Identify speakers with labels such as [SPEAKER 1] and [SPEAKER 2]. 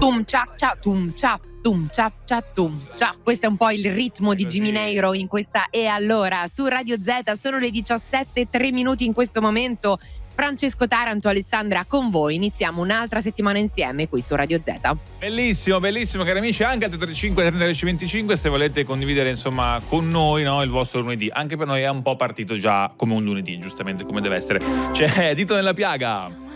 [SPEAKER 1] tum cia cia tum cia tum cia cia tum cia. Questo è un po' il ritmo di Jimmy Neiro in questa E allora su Radio Z. Sono le 17:03 in questo momento. Francesco Taranto, Alessandra con voi. Iniziamo un'altra settimana insieme qui su Radio Z.
[SPEAKER 2] Bellissimo, bellissimo cari amici, anche al 35 30 25 se volete condividere insomma con noi, no, il vostro lunedì. Anche per noi è un po' partito già come un lunedì, giustamente come deve essere. C'è Dito nella piaga.